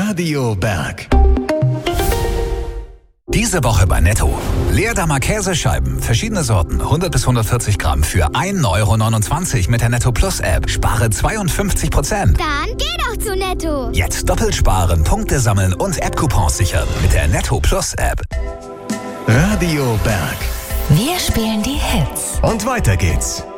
Radio Berg. Diese Woche bei Netto. Leerdammer Käsescheiben, verschiedene Sorten, 100 bis 140 Gramm für 1,29 € mit der Netto Plus App. Spare 52%. Dann geh doch zu Netto. Jetzt doppelt sparen, Punkte sammeln und App-Coupons sichern mit der Netto Plus App. Radio Berg. Wir spielen die Hits. Und weiter geht's.